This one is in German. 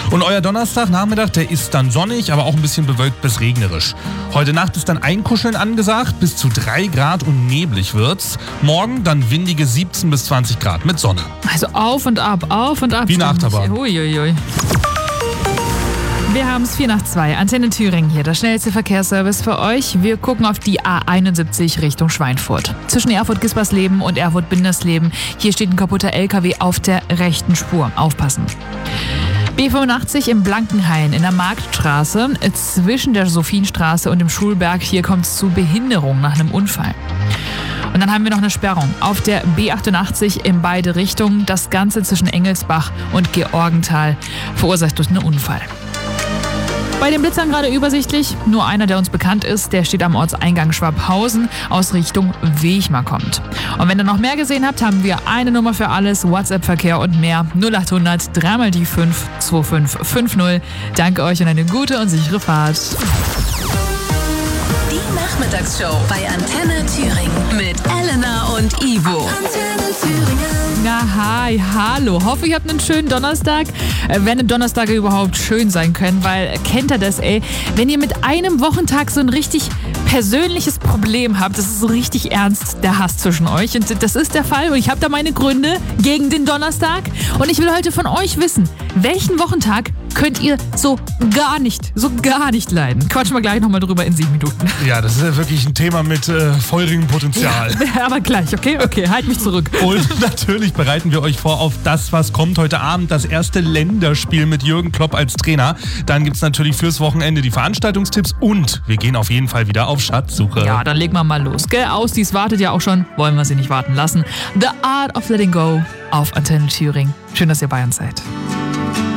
Und euer Donnerstagnachmittag, der ist dann sonnig, aber auch ein bisschen bewölkt bis regnerisch. Heute Nacht ist dann Einkuscheln angesagt, bis zu 3 Grad und neblig wird's. Morgen dann windige 17 bis 20 Grad mit Sonne. Also auf und ab. Wie eine Achterbahn. Uiuiui. Wir haben es 2:04. Antenne Thüringen hier, der schnellste Verkehrsservice für euch. Wir gucken auf die A71 Richtung Schweinfurt. Zwischen Erfurt-Gispersleben und Erfurt-Bindersleben. Hier steht ein kaputter LKW auf der rechten Spur. Aufpassen. B85 im Blankenhain in der Marktstraße zwischen der Sophienstraße und dem Schulberg. Hier kommt es zu Behinderung nach einem Unfall. Und dann haben wir noch eine Sperrung auf der B88 in beide Richtungen. Das Ganze zwischen Engelsbach und Georgenthal, verursacht durch einen Unfall. Bei den Blitzern gerade übersichtlich, nur einer, der uns bekannt ist, der steht am Ortseingang Schwabhausen aus Richtung Wechmar kommt. Und wenn ihr noch mehr gesehen habt, haben wir eine Nummer für alles, WhatsApp-Verkehr und mehr, 0800 3 die 5 2550. Danke euch und eine gute und sichere Fahrt. Die Nachmittagsshow bei Antenne Thüringen mit Elena und Ivo. Antenne Thüringen. Ja, hi, hallo. Hoffe, ihr habt einen schönen Donnerstag. Wenn Donnerstage überhaupt schön sein können, weil kennt ihr das, ey? Wenn ihr mit einem Wochentag so ein richtig persönliches Problem habt, das ist so richtig ernst, der Hass zwischen euch. Und das ist der Fall und ich habe da meine Gründe gegen den Donnerstag. Und ich will heute von euch wissen, welchen Wochentag könnt ihr so gar nicht leiden? Quatschen wir gleich nochmal drüber in 7 Minuten. Ja, das ist ja wirklich ein Thema mit feurigem Potenzial. Ja, aber gleich, okay? Okay, halt mich zurück. Und natürlich bereiten wir euch vor auf das, was kommt heute Abend. Das erste Länderspiel mit Jürgen Klopp als Trainer. Dann gibt es natürlich fürs Wochenende die Veranstaltungstipps und wir gehen auf jeden Fall wieder auf Schatzsuche. Ja, dann legen wir mal los, gell? Ausdies wartet ja auch schon. Wollen wir sie nicht warten lassen. The Art of Letting Go auf Antenne Thüringen. Schön, dass ihr bei uns seid.